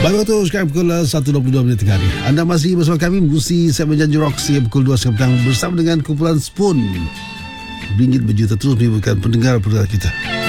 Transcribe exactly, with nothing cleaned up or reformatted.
Baik waktu sekarang pukul satu dua puluh dua minit tengah hari. Anda masih bersama kami Musi saya menjanji Roxy pukul dua siang petang bersama dengan kumpulan Spoon. Ringgit berjuta terus menimbulkan pendengar-pendengar kita.